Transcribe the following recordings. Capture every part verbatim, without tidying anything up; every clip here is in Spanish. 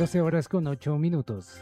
doce horas con ocho minutos.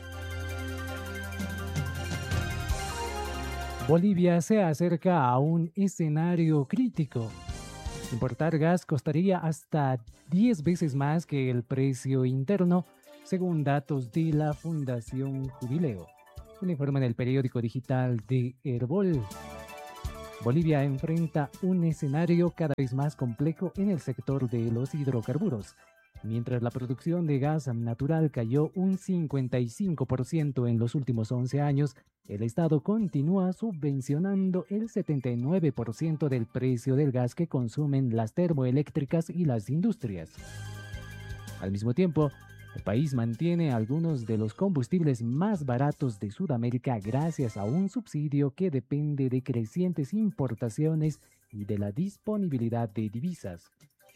Bolivia se acerca a un escenario crítico. Importar gas costaría hasta diez veces más que el precio interno, según datos de la Fundación Jubileo. Un informe en el periódico digital de Herbol. Bolivia enfrenta un escenario cada vez más complejo en el sector de los hidrocarburos. Mientras la producción de gas natural cayó un cincuenta y cinco por ciento en los últimos once años, el Estado continúa subvencionando el setenta y nueve por ciento del precio del gas que consumen las termoeléctricas y las industrias. Al mismo tiempo, el país mantiene algunos de los combustibles más baratos de Sudamérica gracias a un subsidio que depende de crecientes importaciones y de la disponibilidad de divisas.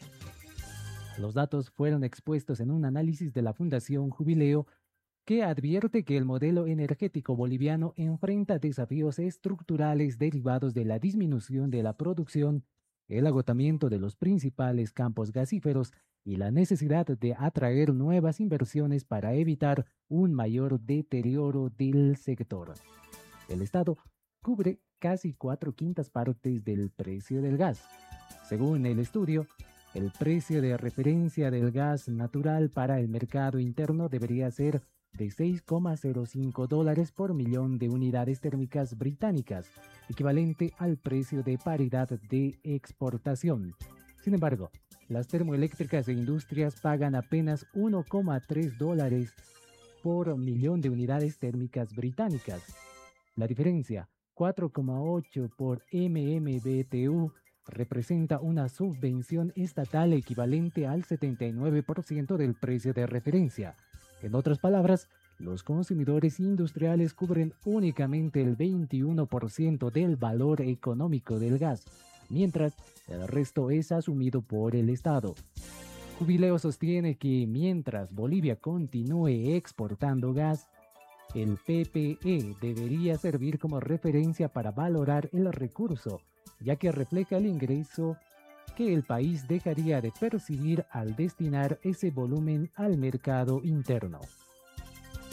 Los datos fueron expuestos en un análisis de la Fundación Jubileo que advierte que el modelo energético boliviano enfrenta desafíos estructurales derivados de la disminución de la producción, el agotamiento de los principales campos gasíferos y la necesidad de atraer nuevas inversiones para evitar un mayor deterioro del sector. El Estado cubre casi cuatro quintas partes del precio del gas. Según el estudio, el precio de referencia del gas natural para el mercado interno debería ser de seis coma cero cinco dólares por millón de unidades térmicas británicas, equivalente al precio de paridad de exportación. Sin embargo, las termoeléctricas e industrias pagan apenas uno coma tres dólares por millón de unidades térmicas británicas. La diferencia, cuatro coma ocho por M M B T U, representa una subvención estatal equivalente al setenta y nueve por ciento del precio de referencia. En otras palabras, los consumidores industriales cubren únicamente el veintiuno por ciento del valor económico del gas, mientras el resto es asumido por el Estado. Jubileo sostiene que mientras Bolivia continúe exportando gas, el P P E debería servir como referencia para valorar el recurso, ya que refleja el ingreso que el país dejaría de percibir al destinar ese volumen al mercado interno.